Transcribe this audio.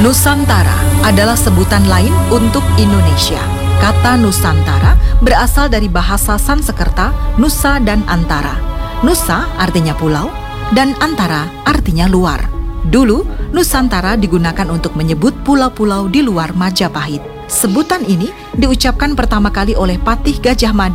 Nusantara adalah sebutan lain untuk Indonesia. Kata Nusantara berasal dari bahasa Sanskerta Nusa dan Antara. Nusa artinya pulau dan Antara artinya luar. Dulu, Nusantara digunakan untuk menyebut pulau-pulau di luar Majapahit. Sebutan ini diucapkan pertama kali oleh Patih Gajah Mada